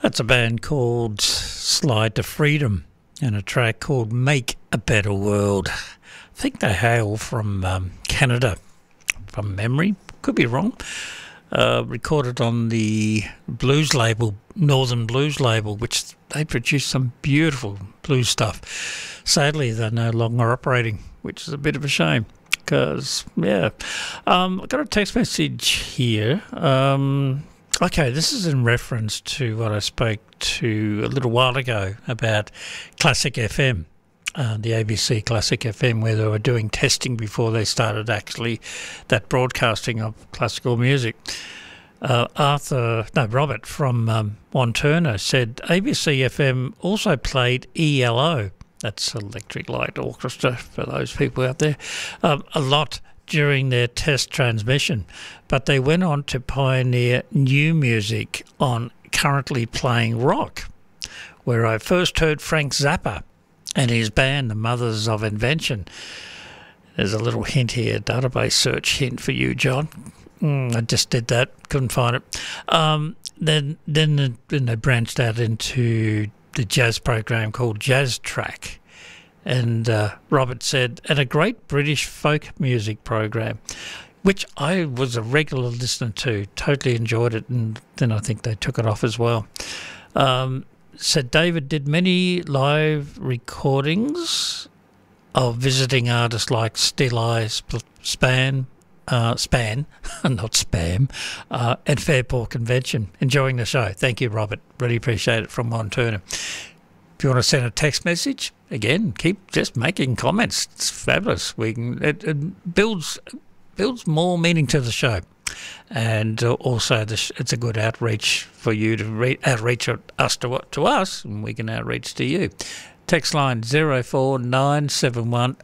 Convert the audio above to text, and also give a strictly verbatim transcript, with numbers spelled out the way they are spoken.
That's a band called Slide to Freedom and a track called Make a Better World. I think they hail from um, Canada, from memory. Could be wrong. Uh, recorded on the blues label, Northern Blues label, which they produce some beautiful blues stuff. Sadly, they're no longer operating, which is a bit of a shame. Because, yeah, um, I got a text message here. Um, okay, this is in reference to what I spoke to a little while ago about Classic F M, uh, the A B C Classic F M, where they were doing testing before they started actually that broadcasting of classical music. Uh, Arthur, no, Robert from um, Wanturna said A B C F M also played E L O. That's Electric Light Orchestra for those people out there, um, a lot during their test transmission. But they went on to pioneer new music on Currently Playing Rock, where I first heard Frank Zappa and his band, the Mothers of Invention. There's a little hint here, database search hint for you, John. Mm, I just did that, couldn't find it. Um, then, then, then they branched out into the jazz program called Jazz Track, and uh, Robert said, and a great British folk music program, which I was a regular listener to, totally enjoyed it, and then I think they took it off as well. Um, said David did many live recordings of visiting artists like Still Eye, Span, uh, Span, not Spam, uh, and Fairport Convention. Enjoying the show. Thank you, Robert. Really appreciate it from Wanturna. If you want to send a text message, again, keep just making comments. It's fabulous. We can, it, it builds builds more meaning to the show, and uh, also the sh- it's a good outreach for you to re- outreach us to to us, and we can outreach to you. Text line zero four nine seven one